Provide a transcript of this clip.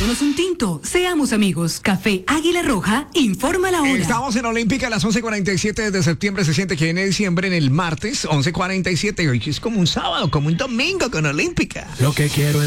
Tomémonos un tinto, seamos amigos. Café Águila Roja, informa la hora. Estamos en Olímpica a las 11:47 de septiembre. Se siente que viene diciembre en el martes, 11:47. Hoy es como un sábado, como un domingo con Olímpica. Lo que quiero es